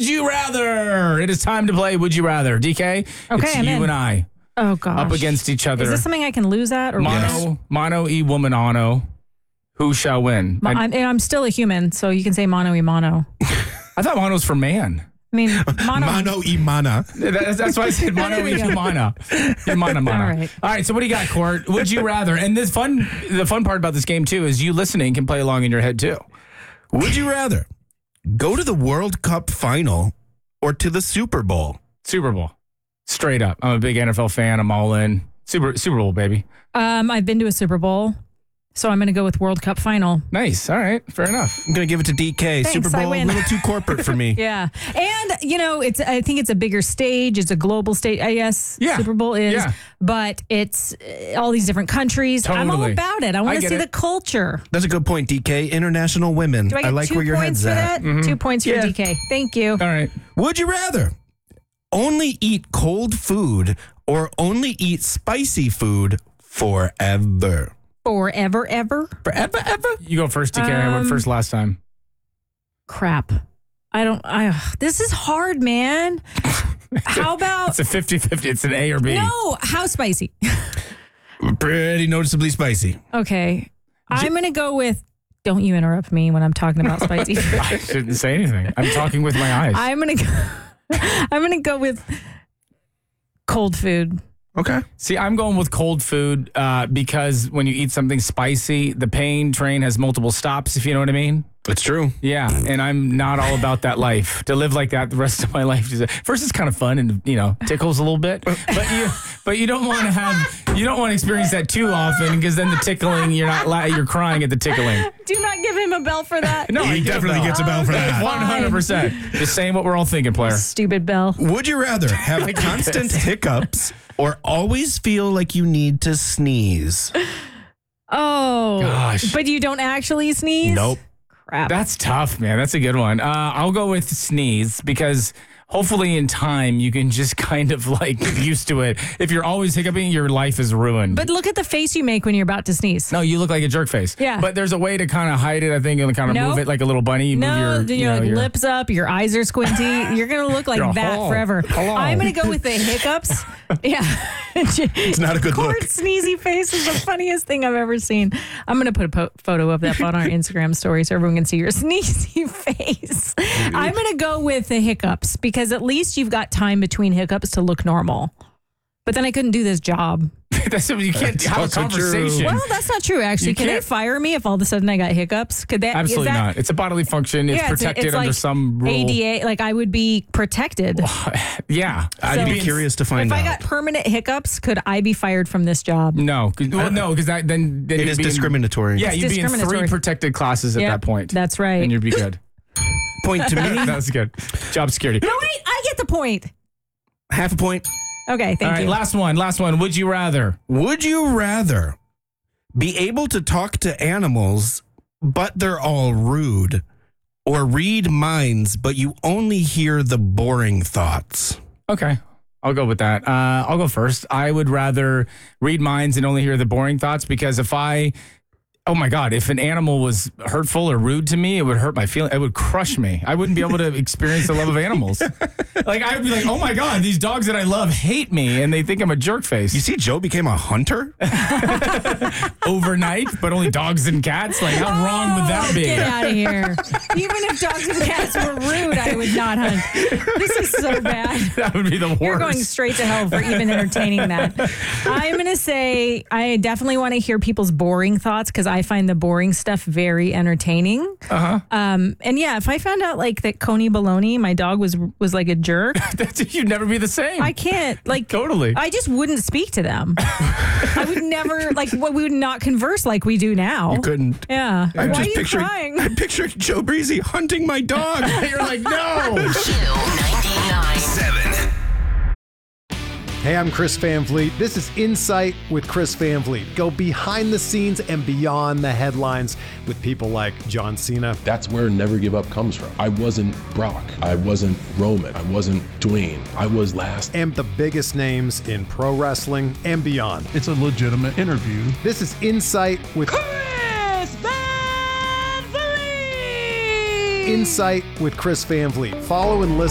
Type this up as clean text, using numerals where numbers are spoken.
You Rather. It is time to play Would You Rather. DK, Okay, it's I'm you in. and I Oh, gosh. up against each other. Is this something I can lose at? Or Mono e woman ano. Who shall win? I'm still a human, so you can say mono e mono. I thought mono's for man. I mean, mono. Mano y mana. That's why I said mono e humana. Humana. All right, so what do you got, Court? Would you rather? And the fun part about this game, too, is you listening can play along in your head, too. Would you rather go to the World Cup final or to the Super Bowl? Super Bowl. Straight up. I'm a big NFL fan. I'm all in. Super Bowl, baby. I've been to a Super Bowl, so I'm going to go with World Cup final. Nice. All right. Fair enough. I'm going to give it to DK. Thanks, Super I Bowl, a win. little too corporate for me. Yeah. And, I think it's a bigger stage. It's a global stage, I guess. Yeah. Super Bowl is. Yeah. But it's all these different countries. I'm all Totally. about it. I want to get see it. the culture. That's a good point, DK. International women. Do I get like 2 where your points head's for at. that? 2 points for Yeah. DK. Thank you. All right. Would you rather only eat cold food or only eat spicy food forever? Forever, ever? Forever, ever? You go first, DK. I went first last time. Crap. This is hard, man. How about It's a 50-50. It's an A or B. no? How spicy? Pretty noticeably spicy. Okay, I'm gonna go with. Don't you interrupt me when I'm talking about spicy food. I shouldn't say anything. I'm talking with my eyes. I'm gonna go with cold food. Okay. See, I'm going with cold food because when you eat something spicy, the pain train has multiple stops, if you know what I mean. It's true. Yeah, and I'm not all about that life. To live like that the rest of my life. First, it's kind of fun and tickles a little bit, but you don't want to experience that too often because then the tickling, you're crying at the tickling. Do not give him a bell for that. No, He definitely gets a bell for that. 100%. Just saying what we're all thinking, player. Stupid bell. Would you rather have constant hiccups or always feel like you need to sneeze? Oh, Gosh. But you don't actually sneeze? Nope. Crap. That's tough, man. That's a good one. I'll go with sneeze because hopefully in time you can just kind of get used to it. If you're always hiccuping, your life is ruined. But look at the face you make when you're about to sneeze. No, you look like a jerk face. Yeah. But there's a way to kind of hide it, I think, and kind of Nope. move it like a little bunny. You No, move your lips up, your eyes are squinty. You're going to look like You're that hello. forever. Hello. I'm going to go with the hiccups. Yeah. It's not a good look. Court's sneezy face is the funniest thing I've ever seen. I'm going to put a photo of that on our Instagram story so everyone can see your sneezy face. I'm going to go with the hiccups because at least you've got time between hiccups to look normal. But then I couldn't do this job. That's you can't That's have a also conversation. true. Well, that's not true, actually. You Can they can't- fire me if all of a sudden I got hiccups? Could that? Absolutely is that, not. It's a bodily function. It's Yeah, protected it's under like some rule. ADA, like I would be protected. Yeah. I'd be So- curious to find If out. I got permanent hiccups, could I be fired from this job? No, because then It you'd is be in- discriminatory. Yeah, It's you'd be in 3 discriminatory. protected classes at Yep, that point. That's right. And you'd be good. Point to me. That's good. Job security. No, wait, I get the point. Half a point. Okay, All thank right, you. last one. Would you rather? Would you rather be able to talk to animals, but they're all rude, or read minds, but you only hear the boring thoughts? Okay. I'll go with that. I'll go first. I would rather read minds and only hear the boring thoughts because oh my God, if an animal was hurtful or rude to me, it would hurt my feeling. It would crush me. I wouldn't be able to experience the love of animals. I would be like, oh my God, these dogs that I love hate me and they think I'm a jerk face. You see, Joe became a hunter? Overnight, but only dogs and cats? Like, how wrong would that be? Get out of here. Even if dogs and cats were rude, I would not hunt. This is so bad. That would be the worst. You're going straight to hell for even entertaining that. I'm going to say I definitely want to hear people's boring thoughts because I find the boring stuff very entertaining. And yeah, if I found out that Coney Baloney, my dog, was like a jerk, You'd never be the same. I can't Totally. I just wouldn't speak to them. I would never we would not converse like we do now. Couldn't. Yeah. Why are you picturing, crying? I'm picturing Joe Breezy hunting my dog. You're like, no. 299.7. Hey, I'm Chris Van Vliet. This is Insight with Chris Van Vliet. Go behind the scenes and beyond the headlines with people like John Cena. That's where Never Give Up comes from. I wasn't Brock. I wasn't Roman. I wasn't Dwayne. I was last. And the biggest names in pro wrestling and beyond. It's a legitimate interview. This is Insight with Chris Van Vliet! Insight with Chris Van Vliet. Follow and listen